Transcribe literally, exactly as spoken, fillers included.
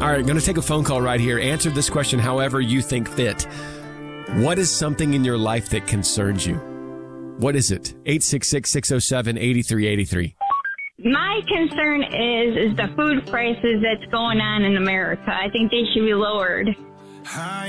All right, I'm going to take a phone call right here. Answer this question however you think fit. What is something in your life that concerns you? What is it? eight six six, six oh seven, eight three eight three. My concern is is the food prices that's going on in America. I think they should be lowered.